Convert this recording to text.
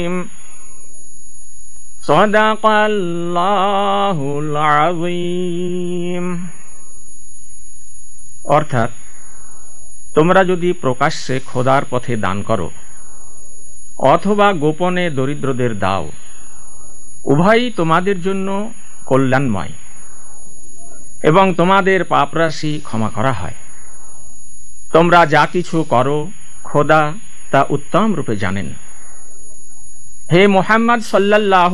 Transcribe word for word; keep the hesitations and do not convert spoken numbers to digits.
সাদাকাল্লাহুল আযীম। অর্থাৎ তোমরা যদি প্রকাশ্যে খোদার পথে দান করো অথবা গোপনে দরিদ্রদের দাও, উভয়ই তোমাদের জন্য কল্যাণময় এবং তোমাদের পাপরাশি ক্ষমা করা হয়। তোমরা যা কিছু করো খোদা তা উত্তম রূপে জানেন। হে মুহাম্মদ সাল্লাল্লাহু